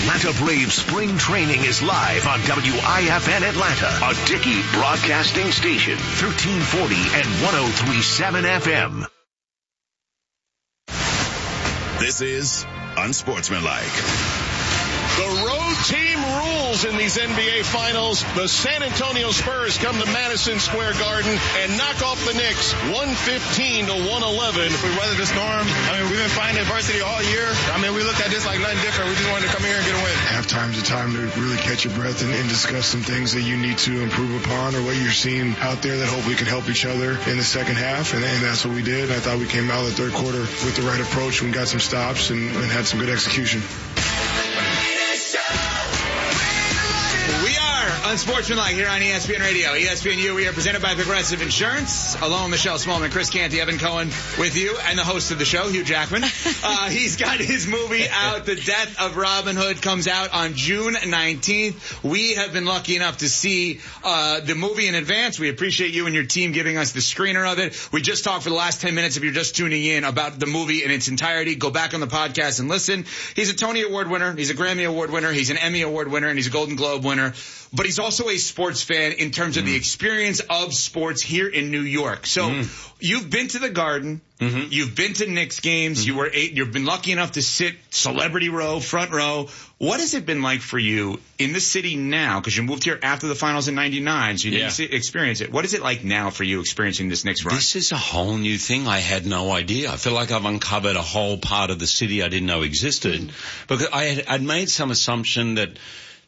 Atlanta Braves spring training is live on WIFN Atlanta, a Dickey broadcasting station, 1340 and 103.7 FM. This is Unsportsmanlike. The road team rules in these NBA Finals. The San Antonio Spurs come to Madison Square Garden and knock off the Knicks 115 to 111. We weathered the storm. I mean, we've been fighting adversity all year. I mean, we looked at this like nothing different. We just wanted to come here and get a win. Halftime's a time to really catch your breath and discuss some things that you need to improve upon or what you're seeing out there that hopefully can help each other in the second half. And that's what we did. I thought we came out of the third quarter with the right approach and got some stops and had some good execution. Unsportsmanlike here on ESPN Radio, ESPNU. We are presented by Progressive Insurance. Along Michelle Smallman, Chris Canty, Evan Cohen with you, and the host of the show, Hugh Jackman. He's got his movie out. The Death of Robin Hood comes out on June 19th. We have been lucky enough to see the movie in advance. We appreciate you and your team giving us the screener of it. We just talked for the last 10 minutes, if you're just tuning in, about the movie in its entirety. Go back on the podcast and listen. He's a Tony Award winner. He's a Grammy Award winner. He's an Emmy Award winner, and he's a Golden Globe winner. But he's also a sports fan in terms of the experience of sports here in New York. So you've been to the Garden. You've been to Knicks games. You've been lucky enough to sit celebrity row, front row. What has it been like for you in the city now? Because you moved here after the finals in 99, so you didn't experience it. What is it like now for you experiencing this Knicks run? This is a whole new thing. I had no idea. I feel like I've uncovered a whole part of the city I didn't know existed. Because I'd made some assumption that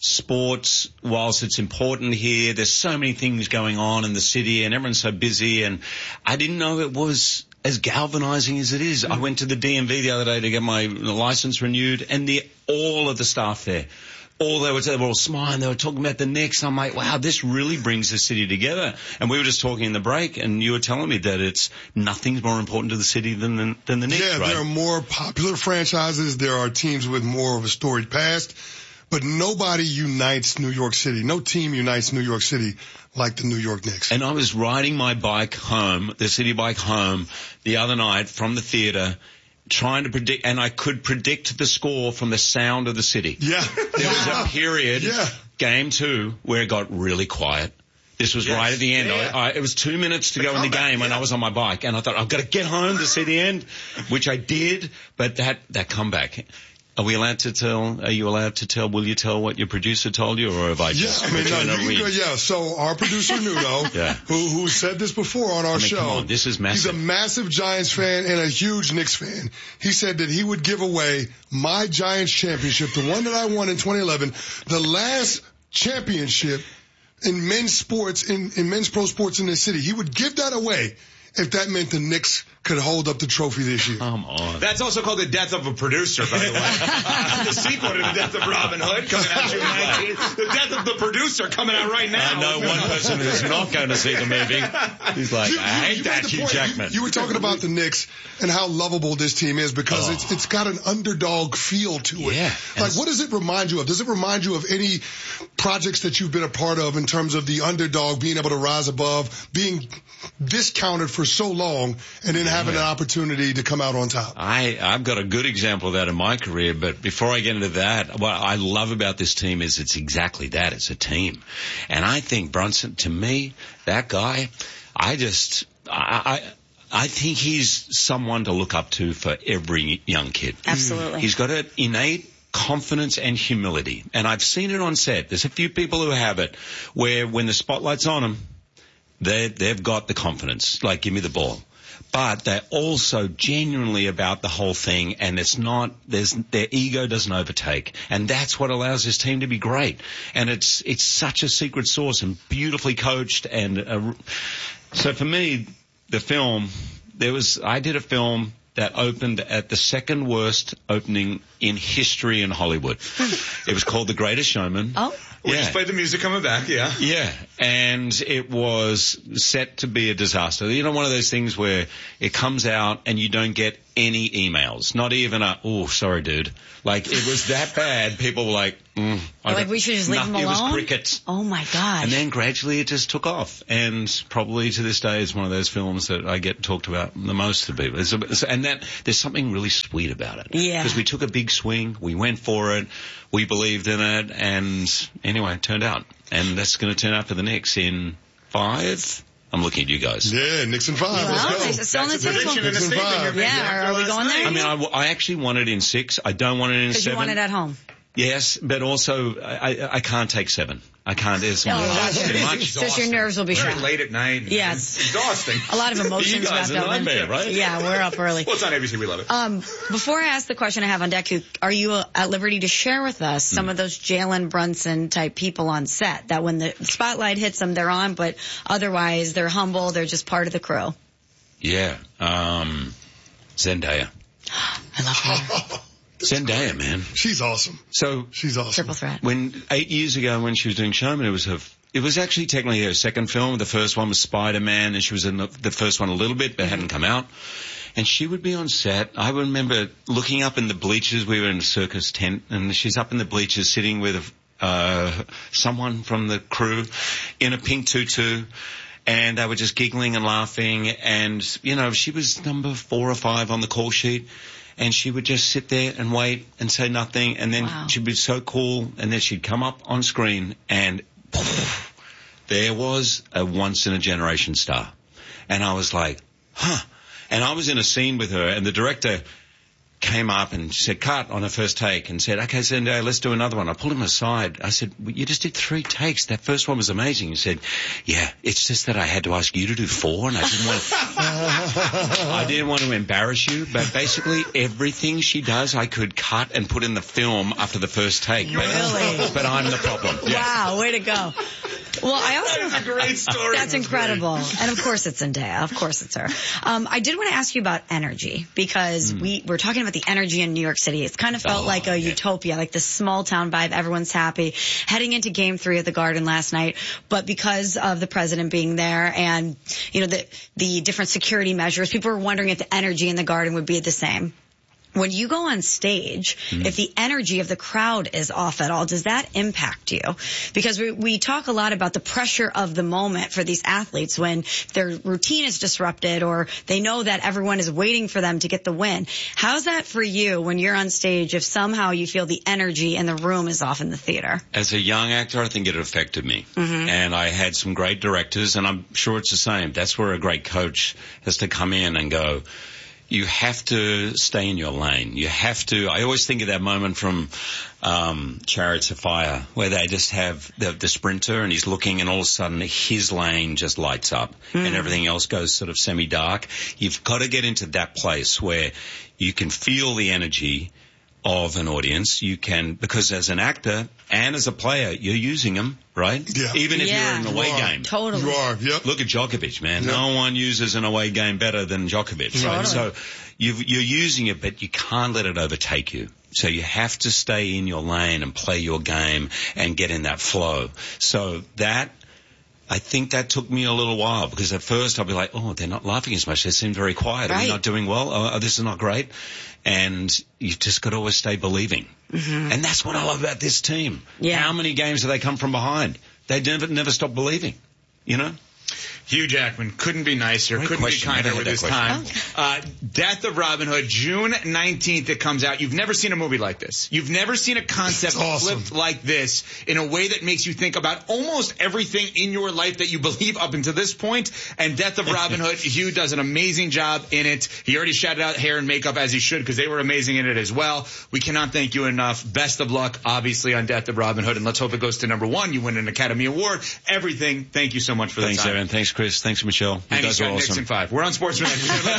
sports, whilst it's important here, there's so many things going on in the city and everyone's so busy, and I didn't know it was as galvanizing as it is. I went to the DMV the other day to get my license renewed, and all of the staff there, they were all smiling, they were talking about the Knicks. I'm like, wow, this really brings the city together. And we were just talking in the break, and you were telling me that nothing's more important to the city than the Knicks, right? There are more popular franchises. There are teams with more of a storied past. But nobody unites New York City. No team unites New York City like the New York Knicks. And I was riding my bike home, the city bike home, the other night from the theater, trying to predict, and I could predict the score from the sound of the city. Yeah. There was a period, game 2, where it got really quiet. This was right at the end. It was 2 minutes to go in the game when I was on my bike, and I thought, I've got to get home to see the end, which I did, but that comeback. Are you allowed to tell, will you tell what your producer told you, or have I just... So our producer, Nuno, who said this before on our show. Come on, this is massive. He's a massive Giants fan and a huge Knicks fan. He said that he would give away my Giants championship, the one that I won in 2011, the last championship in men's sports, in men's pro sports in this city. He would give that away if that meant the Knicks could hold up the trophy this year. Come on. That's also called The Death of a Producer, by the way. The sequel to The Death of Robin Hood coming out June 19th. The Death of the Producer coming out right now. I know one person who's not going to see the movie. He's like, I hate that, Hugh Jackman. You were talking about the Knicks and how lovable this team is because it's got an underdog feel to it. Yeah. Like, what does it remind you of? Does it remind you of any projects that you've been a part of in terms of the underdog being able to rise above, being discounted for so long, and then having an opportunity to come out on top? I've got a good example of that in my career, but before I get into that, what I love about this team is it's exactly that. It's a team. And I think Brunson, to me, that guy, I think he's someone to look up to for every young kid. Absolutely. He's got an innate confidence and humility. And I've seen it on set. There's a few people who have it where when the spotlight's on them, they've got the confidence, like, give me the ball. But they're also genuinely about the whole thing, and their ego doesn't overtake. And that's what allows this team to be great. And it's such a secret sauce and beautifully coached. And so for me, the film, I did a film that opened at the second worst opening in history in Hollywood. It was called The Greatest Showman. Oh. We just played the music coming back, Yeah, and it was set to be a disaster. You know, one of those things where it comes out and you don't get any emails, not even sorry, dude. Like, it was that bad. People were like, like we should just leave him alone? It was crickets. Oh, my gosh. And then gradually it just took off. And probably to this day is one of those films that I get talked about the most to people. And there's something really sweet about it. Yeah. Because we took a big swing. We went for it. We believed in it. And anyway, it turned out. And that's going to turn out for the Knicks in 5. I'm looking at you guys. Yeah, Knicks in 5. Well, Let's go. still on the table. Knicks in 5. Yeah, are we going there? I mean, I actually want it in 6. I don't want it in 7. Because you want it at home. Yes, but also I can't take 7. I can't. It's too much. Because your nerves will be shot. Late at night. Yeah, it's exhausting. A lot of emotions you guys wrapped are up in. nightmare, right? Yeah, we're up early. Well, it's on ABC. We love it. Before I ask the question I have on deck, are you at liberty to share with us some of those Jalen Brunson type people on set that when the spotlight hits them, they're on, but otherwise they're humble, they're just part of the crew? Yeah. Zendaya. I love her. Zendaya, man. She's awesome. She's awesome. Triple threat. 8 years ago when she was doing Showman, it was actually technically her second film. The first one was Spider-Man, and she was in the first one a little bit, but it hadn't come out. And she would be on set. I remember looking up in the bleachers. We were in a circus tent, and she's up in the bleachers sitting with someone from the crew in a pink tutu. And they were just giggling and laughing. And, she was number 4 or 5 on the call sheet. And she would just sit there and wait and say nothing. And then she'd be so cool. And then she'd come up on screen and there was a once-in-a-generation star. And I was like, huh. And I was in a scene with her, and the director came up and said, cut on her first take, and said, okay, Zendaya, let's do another one. I pulled him aside. I said, you just did 3 takes. That first one was amazing. He said, yeah, it's just that I had to ask you to do 4, and I didn't want to embarrass you, but basically everything she does I could cut and put in the film after the first take. Really? But I'm the problem. Wow, way to go. Well, I also That is a great story. That's incredible. And of course it's Zendaya. Of course it's her. I did want to ask you about energy, because we're talking about the energy in New York City. It's kind of felt like a utopia, like this small town vibe. Everyone's happy. Heading into Game 3 at the Garden last night, but because of the president being there and, the different security measures, people were wondering if the energy in the Garden would be the same. When you go on stage, if the energy of the crowd is off at all, does that impact you? Because we talk a lot about the pressure of the moment for these athletes when their routine is disrupted or they know that everyone is waiting for them to get the win. How's that for you when you're on stage if somehow you feel the energy in the room is off in the theater? As a young actor, I think it affected me. And I had some great directors, and I'm sure it's the same. That's where a great coach has to come in and go, you have to stay in your lane. You have to. I always think of that moment from Chariots of Fire, where they just have the sprinter and he's looking, and all of a sudden his lane just lights up and everything else goes sort of semi-dark. You've got to get into that place where you can feel the energy of an audience. You can, because as an actor and as a player, you're using them, right? Yeah. Even if you're in an away game. Totally. You are, yep. Look at Djokovic, man. Yep. No one uses an away game better than Djokovic, right? So you're using it, but you can't let it overtake you. So you have to stay in your lane and play your game and get in that flow. So I think that took me a little while, because at first I'll be like, oh, they're not laughing as much. They seem very quiet. Are we not doing well? Oh, this is not great. And you've just got to always stay believing. And that's what I love about this team. Yeah. How many games do they come from behind? They never stop believing, Hugh Jackman, couldn't be nicer, couldn't be kinder with his time. Death of Robin Hood, June 19th it comes out. You've never seen a movie like this. You've never seen a concept flipped like this in a way that makes you think about almost everything in your life that you believe up until this point. And Death of Robin Hood, Hugh does an amazing job in it. He already shouted out hair and makeup as he should, because they were amazing in it as well. We cannot thank you enough. Best of luck, obviously, on Death of Robin Hood. And let's hope it goes to number 1. You win an Academy Award. Everything. Thank you so much for the time. Thanks, Evan. Thanks, Chris. Thanks, Michelle. You and guys he's got are Knicks awesome. in 5. We're on Sportsman.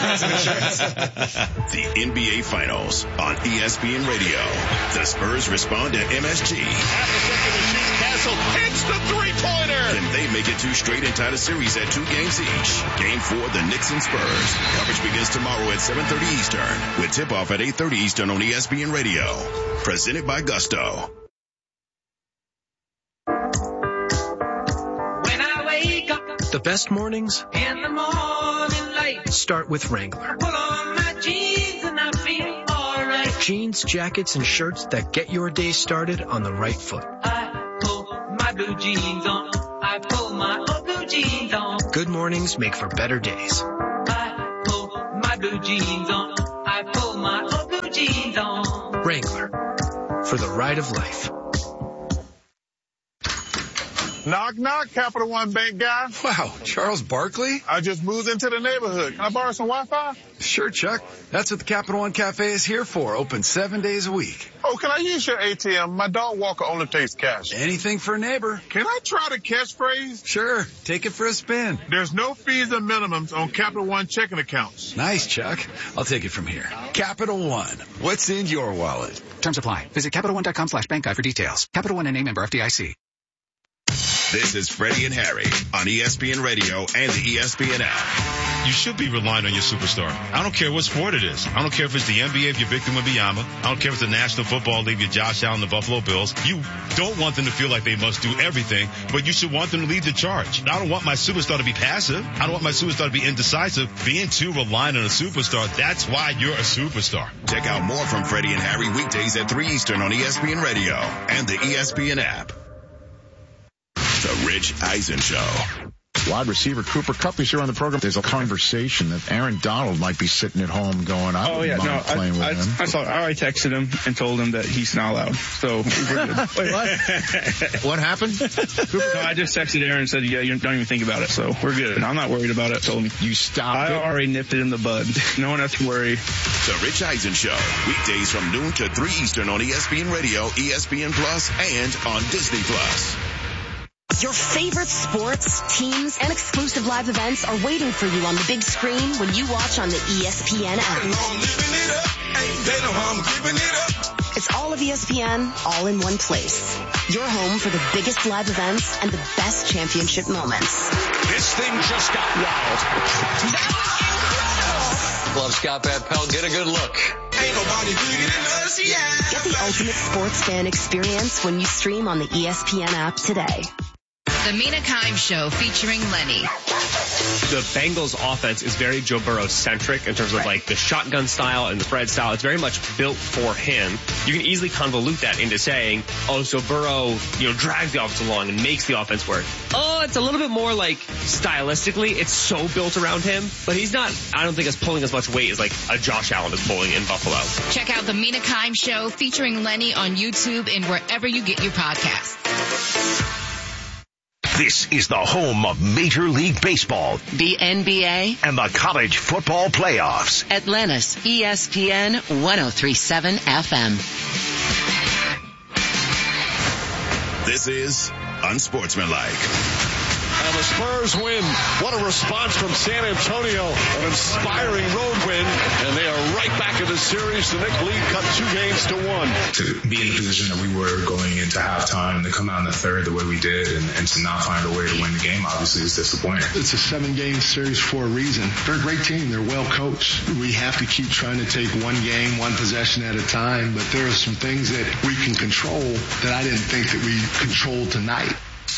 The NBA Finals on ESPN Radio. The Spurs respond to MSG. Half a second to shoot. Castle hits the three-pointer. Can they make it 2 straight and tie the series at 2 games each? Game 4, the Knicks and Spurs. Coverage begins tomorrow at 7:30 Eastern, with tip-off at 8:30 Eastern on ESPN Radio. Presented by Gusto. The best mornings in the morning light start with Wrangler. Pull on my jeans and Jeans, jackets, and shirts that get your day started on the right foot. I pull my blue jeans on. I pull my old blue jeans on. Good mornings make for better days. I pull my blue jeans on. I pull my old blue jeans on. Wrangler, for the ride of life. Knock, knock, Capital One Bank guy. Wow, Charles Barkley? I just moved into the neighborhood. Can I borrow some Wi-Fi? Sure, Chuck. That's what the Capital One Cafe is here for. Open 7 days a week. Oh, can I use your ATM? My dog walker only takes cash. Anything for a neighbor. Can I try the catchphrase? Sure. Take it for a spin. There's no fees or minimums on Capital One checking accounts. Nice, Chuck. I'll take it from here. Capital One. What's in your wallet? Terms apply. Visit CapitalOne.com/bankguide for details. Capital One and a member FDIC. This is Freddie and Harry on ESPN Radio and the ESPN app. You should be relying on your superstar. I don't care what sport it is. I don't care if it's the NBA, if you're Victor Wembanyama. I don't care if it's the National Football League, you're Josh Allen, the Buffalo Bills. You don't want them to feel like they must do everything, but you should want them to lead the charge. I don't want my superstar to be passive. I don't want my superstar to be indecisive. Being too reliant on a superstar, that's why you're a superstar. Check out more from Freddie and Harry weekdays at 3 Eastern on ESPN Radio and the ESPN app. The Rich Eisen Show. Wide receiver Cooper Kupp is here on the program. There's a conversation that Aaron Donald might be sitting at home going, I wouldn't mind playing with him. I texted him and told him that he's not allowed. So we're good. Wait, what? What happened? No, I just texted Aaron and said, yeah, you don't even think about it. So we're good. I'm not worried about it. Told him. You stopped I already nipped it in the bud. No one has to worry. The Rich Eisen Show. Weekdays from noon to 3 Eastern on ESPN Radio, ESPN Plus, and on Disney Plus. Your favorite sports, teams, and exclusive live events are waiting for you on the big screen when you watch on the ESPN app. It's all of ESPN, all in one place. Your home for the biggest live events and the best championship moments. This thing just got wild. Love Scott Van Pelt. Get a good look. Ain't nobody bigger than us, yeah. Get the ultimate sports fan experience when you stream on the ESPN app today. The Mina Kimes Show featuring Lenny. The Bengals offense is very Joe Burrow-centric in terms of like the shotgun style and the spread style. It's very much built for him. You can easily convolute that into saying, oh, so Burrow, drags the offense along and makes the offense work. Oh, it's a little bit more like stylistically, it's so built around him, but he's not, I don't think, as pulling as much weight as like a Josh Allen is pulling in Buffalo. Check out the Mina Kimes Show featuring Lenny on YouTube and wherever you get your podcasts. This is the home of Major League Baseball, the NBA, and the college football playoffs. Atlanta's ESPN 103.7 FM. This is Unsportsmanlike. And the Spurs win. What a response from San Antonio. An inspiring road win. And they are right back in the series. The Knicks lead cut 2 games to 1. To be in the position that we were going into halftime, to come out in the third the way we did, and to not find a way to win the game, obviously, is disappointing. It's a 7-game series for a reason. They're a great team. They're well coached. We have to keep trying to take one game, one possession at a time. But there are some things that we can control that I didn't think that we controlled tonight.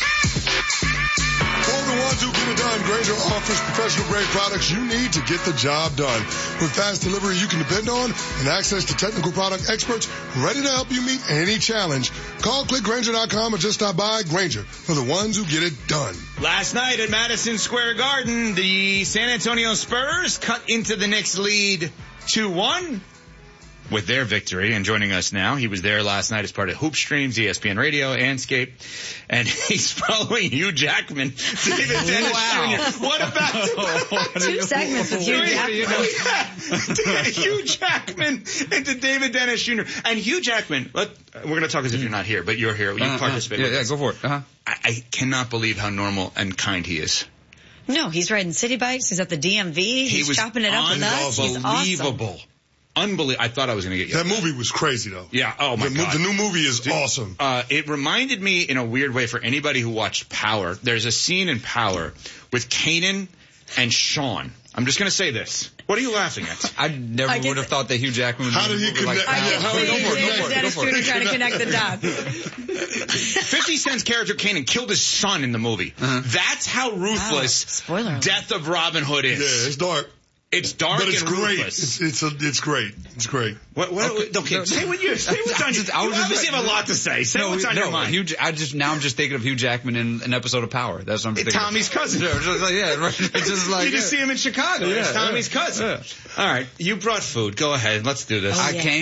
For the ones who get it done, Grainger offers professional-grade products you need to get the job done. With fast delivery you can depend on and access to technical product experts ready to help you meet any challenge. Call clickgrainger.com or just stop by. Grainger, for the ones who get it done. Last night at Madison Square Garden, the San Antonio Spurs cut into the Knicks lead 2-1. With their victory, and joining us now, he was there last night as part of Hoop Streams, ESPN Radio, Anscape, and he's following Hugh Jackman, David Dennis Jr. What about 2 segments with Hugh Jackman? Hugh Jackman into David Dennis Jr. And Hugh Jackman, we're going to talk as if you're not here, but you're here. You participate. Yeah, go for it. I cannot believe how normal and kind he is. No, he's riding city bikes. He's at the DMV. He's chopping it up with us. He's awesome. Unbelievable. I thought I was going to get That movie was crazy, though. Yeah. Oh, my God. The new movie is awesome. It reminded me in a weird way, for anybody who watched Power, there's a scene in Power with Kanan and Sean. I'm just going to say this. What are you laughing at? I never would have thought that Hugh Jackman would How did he connect? Dennis Jr. trying to connect the dots. 50 Cent's character Kanan killed his son in the movie. That's how ruthless Spoiler. Death of Robin Hood is. Yeah, it's dark. It's dark but it's and great. ruthless. It's great. It's great. Okay, say what's on your mind. You obviously have a lot to say. Say what's on your mind. I'm just thinking of Hugh Jackman in an episode of Power. That's what I'm thinking. Tommy's cousin. You just see him in Chicago. It's Tommy's cousin. All right, you brought food. Go ahead. Let's do this. I came